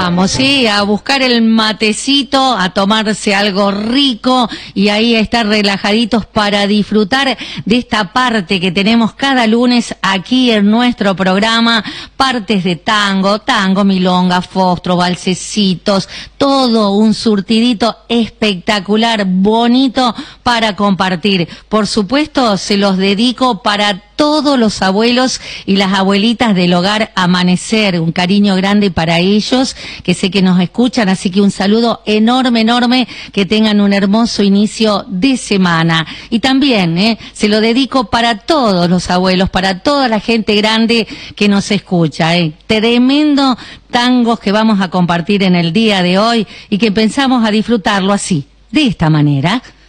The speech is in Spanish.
vamos, ¿sí? A buscar el matecito, a tomarse algo rico y ahí a estar relajaditos para disfrutar de esta parte que tenemos cada lunes aquí en nuestro programa, partes de tango, milonga, fostro, valsecitos, todo un surtidito espectacular, bonito para compartir. Por supuesto, se los dedico para todos los abuelos y las abuelitas del hogar Amanecer, un cariño grande para ellos, que sé que nos escuchan, así que un saludo enorme, enorme, que tengan un hermoso inicio de semana. Y también, se lo dedico para todos los abuelos, para toda la gente grande que nos escucha, Tremendo tangos que vamos a compartir en el día de hoy y que pensamos a disfrutarlo así, de esta manera.